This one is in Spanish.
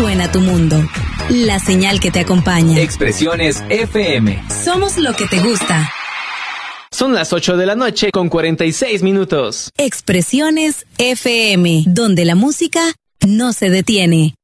suena tu mundo. La señal que te acompaña. Expresiones FM. Somos lo que te gusta. Son las 8 de la noche con 46 minutos. Expresiones FM, donde la música no se detiene.